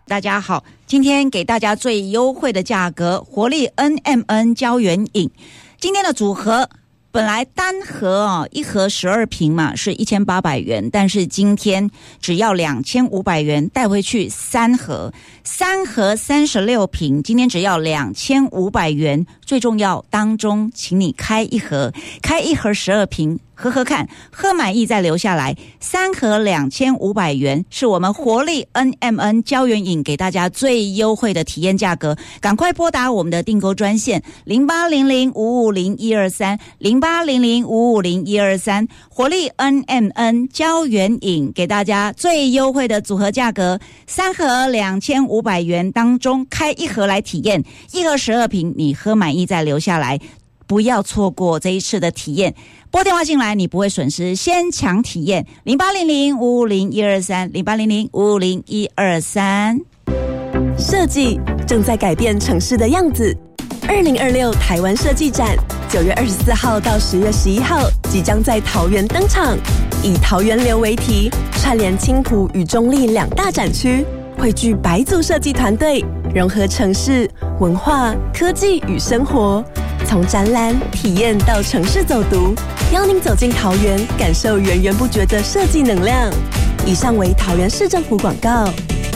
大家好，今天给大家最优惠的价格，活力 NMN 胶原饮。今天的组合本来单盒一盒12瓶嘛是1800元，但是今天只要2500元带回去3盒36瓶，今天只要2500元。最重要，当中请你开一盒12瓶喝喝看，喝满意再留下来。3盒2500元是我们活力 NMN 胶原饮给大家最优惠的体验价格，赶快拨打我们的订购专线0800550123 0800550123，活力 NMN 胶原饮给大家最优惠的组合价格，3盒2500元当中开一盒来体验，1盒12瓶，你喝满意再留下来，不要错过这一次的体验。拨电话进来你不会损失，先抢体验0800550123 0800550123。 设计正在改变城市的样子。2026台湾设计展9月24号到10月11号即将在桃园登场，以桃园流为题，串联青埔与中壢2大展区，汇聚百组设计团队，融合城市文化、科技与生活，从展览、体验到城市走读，邀您走进桃园，感受源源不绝的设计能量。以上为桃园市政府广告。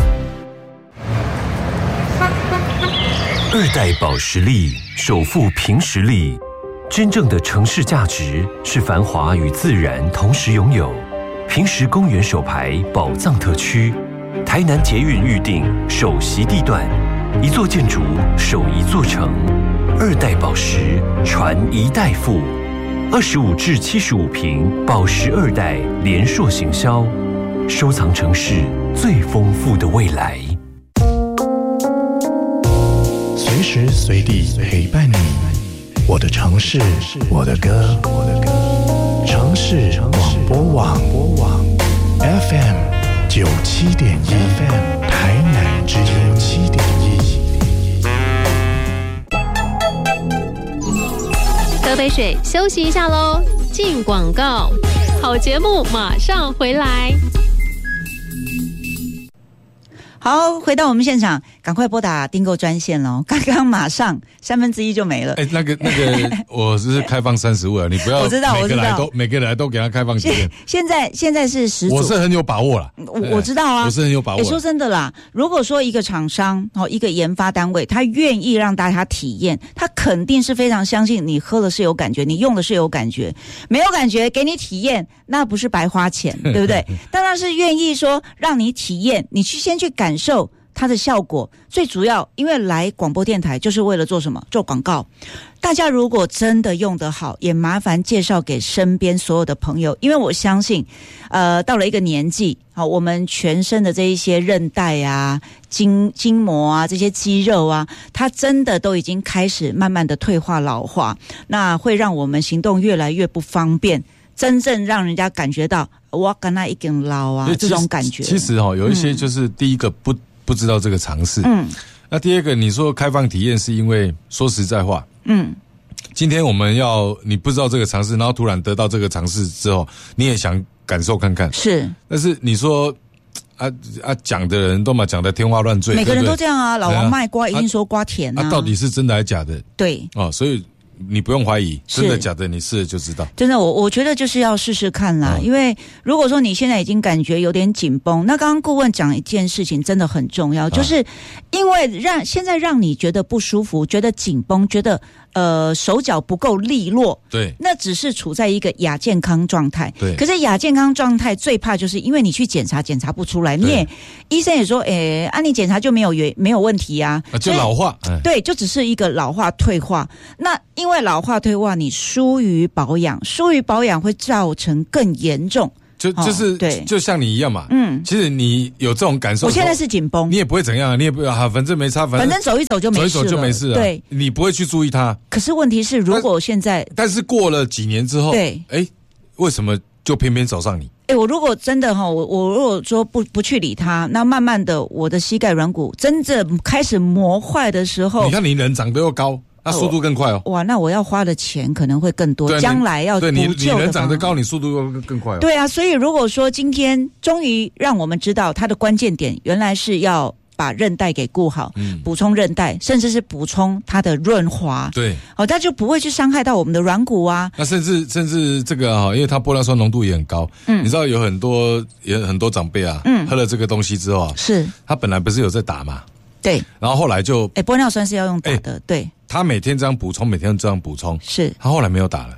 2代保时力首富凭实力，真正的城市价值是繁华与自然同时拥有。凭实公园首排宝藏特区，台南捷运预定首席地段，一座建筑守一座城，2代宝时传1代富，25至75平宝时2代连硕行销，收藏城市最丰富的未来。 随时随地陪伴你，我的城市，我的歌，城市广播网 FM 97.1 台南之音7.1。 喝杯水休息一下咯，进广告，好节目马上回来。 好，回到我们现场，赶快拨打订购专线咯，刚刚马上1/3就没了。 那个，我是开放30位啊，你不要我知道每个来都给他开放时间。 现在是10组， 我是很有把握啦， 我知道啊， 我是很有把握。 说真的啦，如果说一个厂商一个研发单位，他愿意让大家体验，他肯定是非常相信你喝的是有感觉，你用的是有感觉，没有感觉给你体验，那不是白花钱，对不对？当然是愿意说让你体验，你先去感受它的效果。最主要因为来广播电台就是为了做什么？做广告。大家如果真的用得好，也麻烦介绍给身边所有的朋友，因为我相信到了一个年纪，我们全身的这一些韧带啊、筋膜啊、这些肌肉啊，它真的都已经开始慢慢的退化老化，那会让我们行动越来越不方便，真正让人家感觉到我跟他一根老啊这种感觉。 其实有一些就是第一个不知道这个常识，那第二个你说开放体验是因为说实在话，今天你不知道这个常识，然后突然得到这个常识之后，你也想感受看看，是，但是你说讲的人都嘛讲的天花乱坠， 每个人都这样啊，老王卖瓜一定说瓜甜啊， 到底是真的还是假的？对，所以你不用怀疑，真的假的你试了就知道。真的，我觉得就是要试试看啦，因为如果说你现在已经感觉有点紧绷，那刚刚顾问讲一件事情真的很重要，就是因为现在让你觉得不舒服，觉得紧绷，觉得手脚不够利落，对，那只是处在一个亚健康状态。对，可是亚健康状态最怕就是因为你去检查不出来，你也医生也说，你检查就没有问题啊，就老化，对，就只是一个老化退化。那因为老化退化，你疏于保养会造成更严重。就是就像你一样嘛，其实你有这种感受，我现在是紧绷，你也不会怎样，你也不反正没差，反正走一走就没事了，走一走就没事了，对，你不会去注意它。可是问题是，如果现在，但是过了几年之后，对，为什么就偏偏找上你？我如果真的我如果说不去理它，那慢慢的我的膝盖软骨真正开始磨坏的时候，你看你人长得又高。那速度更快哦！哇，那我要花的钱可能会更多，将来要补救的话，对你人长得高，你速度会更快哦。对啊，所以如果说今天终于让我们知道它的关键点，原来是要把韧带给顾好，补充韧带，甚至是补充它的润滑， 对， 它就不会去伤害到我们的软骨啊。 那甚至这个因为它玻尿酸浓度也很高，你知道有很多长辈啊，喝了这个东西之后啊， 是他本来不是有在打嘛， 对， 然后后来就玻尿酸是要用打的，对， 他每天这样补充，每天这样补充， 是他后来没有打了，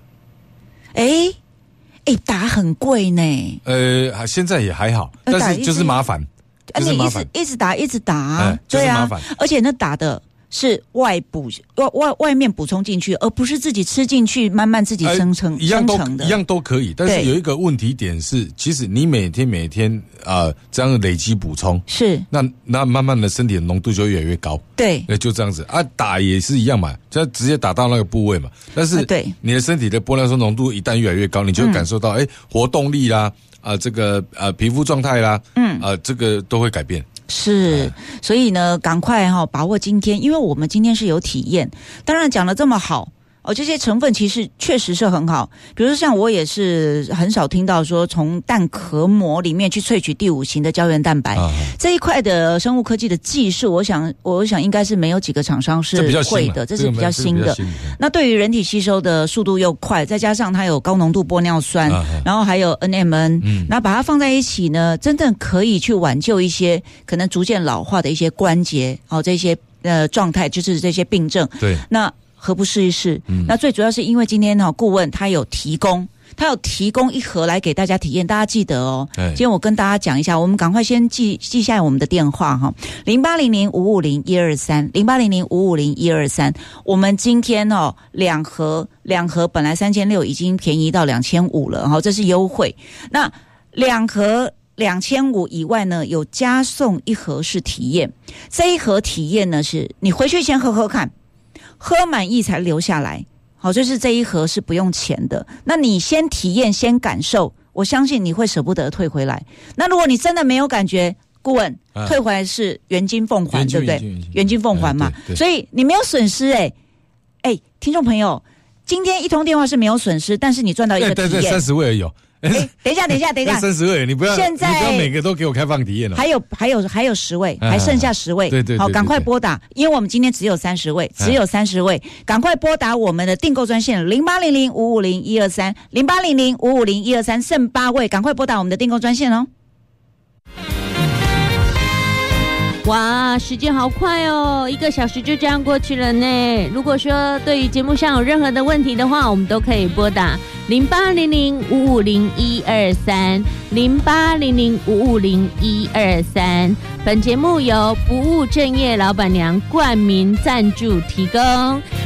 打很贵呢， 现在也还好，但是就是麻烦。 你一直打， 就是麻烦， 而且那打的是外面补充进去，而不是自己吃进去，慢慢自己生成的， 一样都可以。但是有一个问题点是，其实你每天这样累积补充， 是那慢慢的身体的浓度就越来越高， 对， 就这样子啊，打也是一样嘛，就直接打到那个部位嘛。但是你的身体的玻尿酸浓度一旦越来越高，你就会感受到活动力啦。这个皮肤状态啦，这个都会改变。 是，所以呢，赶快把握今天，因为我们今天是有体验。当然讲得这么好这些成分其实确实是很好。比如说像我也是很少听到说从蛋壳膜里面去萃取第5型的胶原蛋白，这一块的生物科技的技术，我想应该是没有几个厂商是会的，这是比较新的。那对于人体吸收的速度又快，再加上它有高浓度玻尿酸，然后还有 NMN，那把它放在一起呢，真正可以去挽救一些可能逐渐老化的一些关节这些状态，就是这些病症。 对， 那何不试一试？那最主要是因为今天顾问他有提供一盒来给大家体验，大家记得今天我跟大家讲一下，我们赶快先记下我们的电话0800550123，0800550123。我们今天两盒本来3600已经便宜到2500了，这是优惠。那两盒2500以外呢，有加送一盒是体验。这一盒体验呢，是你回去先喝喝看。喝满意才留下来，就是这一盒是不用钱的。那你先体验，先感受，我相信你会舍不得退回来。那如果你真的没有感觉，顾问退回来是原金奉还，对不对？原金奉还嘛，所以你没有损失听众朋友，今天一通电话是没有损失，但是你赚到一个体验。 对，30位而已。 等一下 ，30位，你不要每个都给我开放体验了。 还有10位，还剩下10位。 对， 好，赶快拨打，因为我们今天只有30位，赶快拨打我们的订购专线0800550123，0800550123，剩8位，赶快拨打我们的订购专线哦。 哇，时间好快哦，1个小时就这样过去了呢。如果说对于节目上有任何的问题的话，我们都可以拨打0800550123，0800550123。本节目由不务正业老板娘冠名赞助提供。